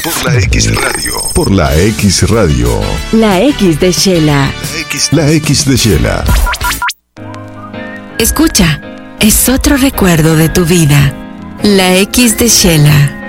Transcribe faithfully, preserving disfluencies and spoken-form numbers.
Por la X Radio. Por la X Radio. La X de Shela. La X, La X de Shela. Escucha, es otro recuerdo de tu vida. La X de Shela.